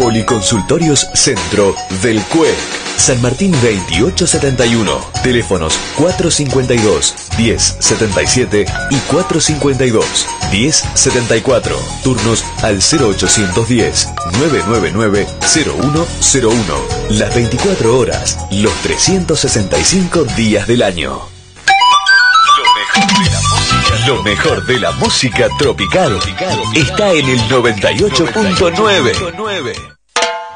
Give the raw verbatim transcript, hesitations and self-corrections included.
Policonsultorios Centro del C U E C. San Martín veintiocho setenta y uno. Teléfonos cuatro cincuenta y dos, diez setenta y siete y cuatro cincuenta y dos, diez setenta y cuatro. Turnos al cero ochocientos diez, novecientos noventa y nueve, cero uno cero uno. Las veinticuatro horas, los trescientos sesenta y cinco días del año. Lo mejor de la música tropical está en el noventa y ocho punto nueve.